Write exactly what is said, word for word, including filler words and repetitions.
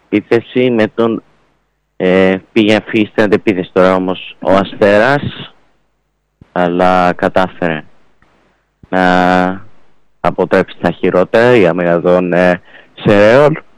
επίθεση με τον ε, πήγε να φύγει στην αντεπίθεση τώρα όμως ο Αστέρας, αλλά κατάφερε να αποτρέψει τα χειρότερα η άμυνα των ε, Σερέων.